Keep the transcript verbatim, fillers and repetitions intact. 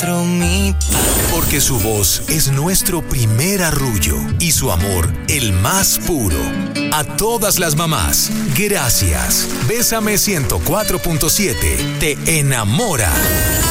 dentro mi paz. Porque su voz es nuestro primer arrullo y su amor el más puro. A todas las mamás, gracias. Bésame ciento cuatro punto siete te enamora.